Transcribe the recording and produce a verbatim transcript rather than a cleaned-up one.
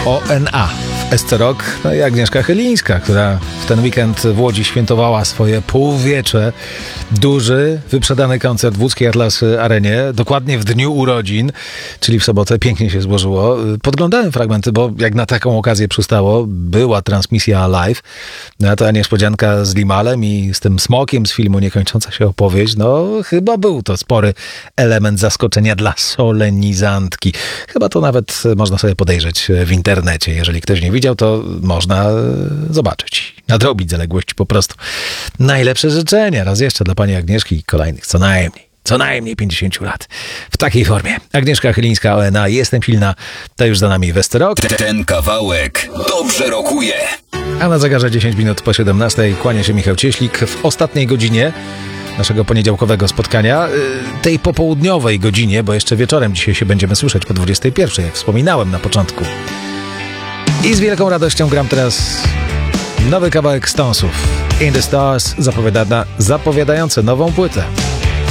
O N A w S C Rock, no i Agnieszka Chylińska, która w ten weekend w Łodzi świętowała swoje półwiecze. Duży, wyprzedany koncert w łódzkiej Atlas Arenie, dokładnie w dniu urodzin, czyli w sobotę. Pięknie się złożyło. Podglądałem fragmenty, bo jak na taką okazję przystało, była transmisja live. No, ta niespodzianka z Limalem i z tym smokiem z filmu Niekończąca się opowieść, no chyba był to spory element zaskoczenia dla solenizantki. Chyba to nawet można sobie podejrzeć w internecie. Jeżeli ktoś nie widział, to można zobaczyć. Nadrobić zaległości po prostu. Najlepsze życzenia raz jeszcze dla pani Agnieszki i kolejnych co najmniej. Co najmniej pięćdziesiąt lat. W takiej formie. Agnieszka Chylińska, O N A. Jestem silna. To już za nami S C Rock. Ten kawałek dobrze rokuje. A na zegarze dziesięć minut po siedemnastej kłania się Michał Cieślik w ostatniej godzinie naszego poniedziałkowego spotkania. Tej popołudniowej godzinie, bo jeszcze wieczorem dzisiaj się będziemy słyszeć po dwudziestej pierwszej, jak wspominałem na początku. I z wielką radością gram teraz nowy kawałek Stonesów. In the Stars, zapowiada, zapowiadający nową płytę.